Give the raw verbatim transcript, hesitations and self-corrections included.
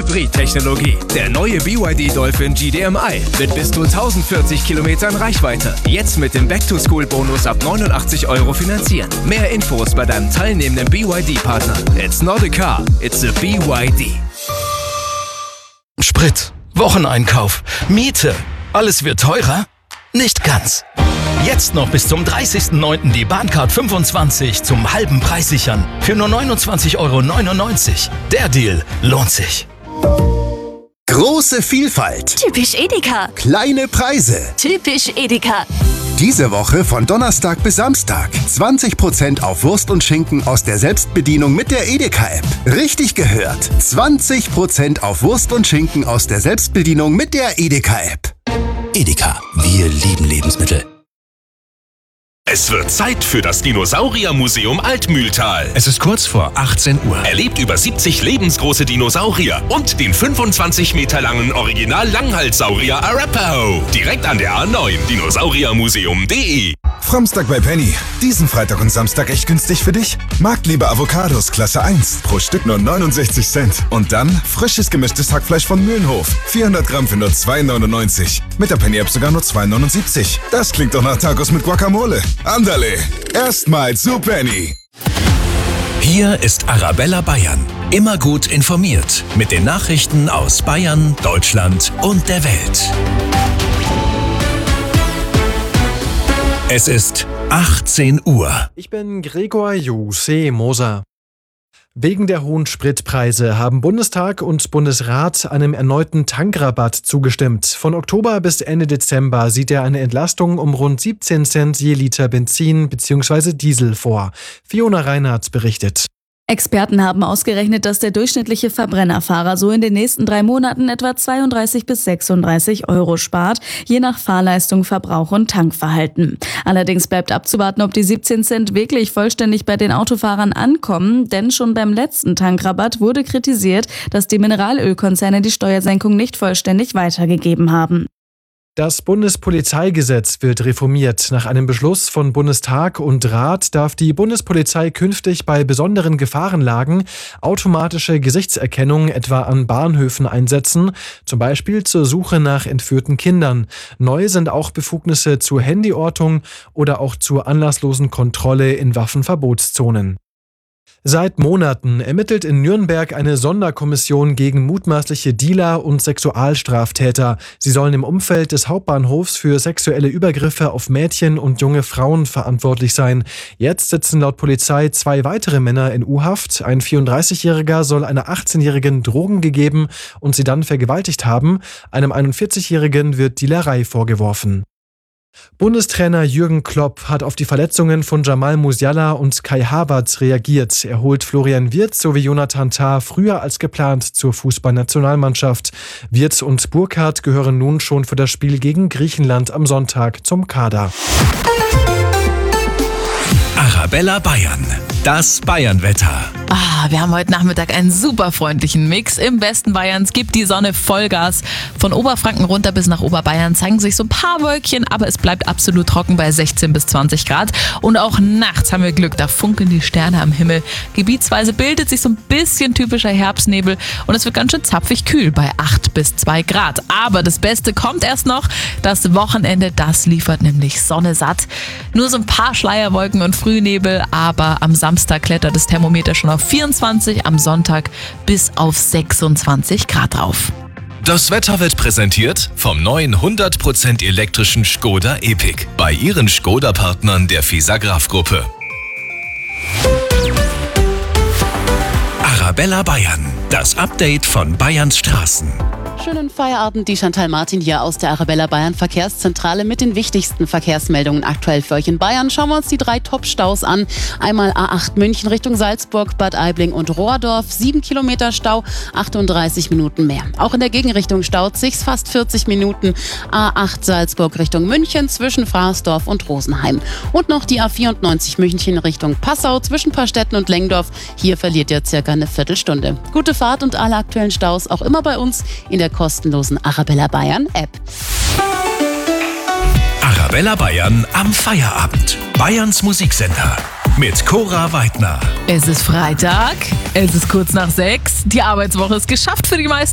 Hybrid-Technologie. Der neue B Y D Dolphin G D M I mit bis zu tausendvierzig Kilometern Reichweite. Jetzt mit dem Back-to-School-Bonus ab neunundachtzig Euro finanzieren. Mehr Infos bei deinem teilnehmenden B Y D-Partner. It's not a car, it's a B Y D. Sprit, Wocheneinkauf, Miete. Alles wird teurer? Nicht ganz. Jetzt noch bis zum dreißigsten neunten die Bahncard fünfundzwanzig zum halben Preis sichern. Für nur neunundzwanzig Euro neunundneunzig. Der Deal lohnt sich. Große Vielfalt. Typisch Edeka. Kleine Preise. Typisch Edeka. Diese Woche von Donnerstag bis Samstag. zwanzig Prozent auf Wurst und Schinken aus der Selbstbedienung mit der Edeka-App. Richtig gehört. zwanzig Prozent auf Wurst und Schinken aus der Selbstbedienung mit der Edeka-App. Edeka, wir lieben Lebensmittel. Es wird Zeit für das Dinosauriermuseum Altmühltal. Es ist kurz vor achtzehn Uhr. Erlebt über siebzig lebensgroße Dinosaurier und den fünfundzwanzig Meter langen Original-Langhalssaurier Arapaho. Direkt an der A neun, dinosauriermuseum punkt de. Fromstag bei Penny. Diesen Freitag und Samstag echt günstig für dich? Marktliebe Avocados Klasse eins. Pro Stück nur neunundsechzig Cent. Und dann frisches gemischtes Hackfleisch von Mühlenhof. vierhundert Gramm für nur zwei neunundneunzig. Mit der Penny-App sogar nur zwei neunundsiebzig. Das klingt doch nach Tacos mit Guacamole. Andale, erstmals zu Penny. Hier ist Arabella Bayern. Immer gut informiert mit den Nachrichten aus Bayern, Deutschland und der Welt. Es ist achtzehn Uhr. Ich bin Gregor Jose Moser. Wegen der hohen Spritpreise haben Bundestag und Bundesrat einem erneuten Tankrabatt zugestimmt. Von Oktober bis Ende Dezember sieht er eine Entlastung um rund siebzehn Cent je Liter Benzin bzw. Diesel vor. Fiona Reinhardt berichtet. Experten haben ausgerechnet, dass der durchschnittliche Verbrennerfahrer so in den nächsten drei Monaten etwa zweiunddreißig bis sechsunddreißig Euro spart, je nach Fahrleistung, Verbrauch und Tankverhalten. Allerdings bleibt abzuwarten, ob die siebzehn Cent wirklich vollständig bei den Autofahrern ankommen, denn schon beim letzten Tankrabatt wurde kritisiert, dass die Mineralölkonzerne die Steuersenkung nicht vollständig weitergegeben haben. Das Bundespolizeigesetz wird reformiert. Nach einem Beschluss von Bundestag und Rat darf die Bundespolizei künftig bei besonderen Gefahrenlagen automatische Gesichtserkennung etwa an Bahnhöfen einsetzen, zum Beispiel zur Suche nach entführten Kindern. Neu sind auch Befugnisse zur Handyortung oder auch zur anlasslosen Kontrolle in Waffenverbotszonen. Seit Monaten ermittelt in Nürnberg eine Sonderkommission gegen mutmaßliche Dealer und Sexualstraftäter. Sie sollen im Umfeld des Hauptbahnhofs für sexuelle Übergriffe auf Mädchen und junge Frauen verantwortlich sein. Jetzt sitzen laut Polizei zwei weitere Männer in U-Haft. Ein vierunddreißigjähriger soll einer achtzehnjährigen Drogen gegeben und sie dann vergewaltigt haben. Einem einundvierzigjährigen wird Dealerei vorgeworfen. Bundestrainer Jürgen Klopp hat auf die Verletzungen von Jamal Musiala und Kai Havertz reagiert. Er holt Florian Wirtz sowie Jonathan Tah früher als geplant zur Fußballnationalmannschaft. Wirtz und Burkhardt gehören nun schon für das Spiel gegen Griechenland am Sonntag zum Kader. Arabella Bayern. Das Bayernwetter. Ah, wir haben heute Nachmittag einen super freundlichen Mix. Im Westen Bayerns gibt die Sonne Vollgas. Von Oberfranken runter bis nach Oberbayern zeigen sich so ein paar Wölkchen, aber es bleibt absolut trocken bei sechzehn bis zwanzig Grad. Und auch nachts haben wir Glück, da funkeln die Sterne am Himmel. Gebietsweise bildet sich so ein bisschen typischer Herbstnebel und es wird ganz schön zapfig kühl bei acht bis zwei Grad. Aber das Beste kommt erst noch. Das Wochenende, das liefert nämlich Sonne satt. Nur so ein paar Schleierwolken und Frühnebel, aber am Samstag klettert das Thermometer schon auf vierundzwanzig, am Sonntag bis auf sechsundzwanzig Grad rauf. Das Wetter wird präsentiert vom neuen hundert Prozent elektrischen Škoda Epiq bei Ihren Škoda-Partnern der Fisagraph-Gruppe. Arabella Bayern, das Update von Bayerns Straßen. Schönen Feierabend, die Chantal Martin hier aus der Arabella Bayern Verkehrszentrale mit den wichtigsten Verkehrsmeldungen aktuell für euch in Bayern. Schauen wir uns die drei Top-Staus an. Einmal A acht München Richtung Salzburg, Bad Aibling und Rohrdorf. sieben Kilometer Stau, achtunddreißig Minuten mehr. Auch in der Gegenrichtung staut sich's fast vierzig Minuten. A acht Salzburg Richtung München zwischen Fraßdorf und Rosenheim. Und noch die A vierundneunzig München Richtung Passau zwischen Paarstetten und Lengdorf. Hier verliert ihr circa eine Viertelstunde. Gute Fahrt und alle aktuellen Staus auch immer bei uns in der kostenlosen Arabella Bayern App. Arabella Bayern am Feierabend. Bayerns Musiksender mit Cora Weidner. Es ist Freitag, es ist kurz nach sechs, die Arbeitswoche ist geschafft für die meisten.